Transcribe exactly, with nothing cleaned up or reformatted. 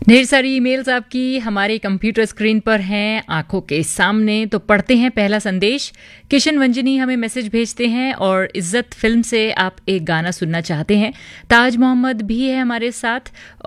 ढेर सारी ईमेल्स आपकी हमारे कंप्यूटर स्क्रीन पर हैं, आंखों के सामने। तो पढ़ते हैं पहला संदेश। किशन वंजनी हमें मैसेज भेजते हैं और इज्जत फिल्म से आप एक गाना सुनना चाहते हैं। ताज मोहम्मद भी है हमारे साथ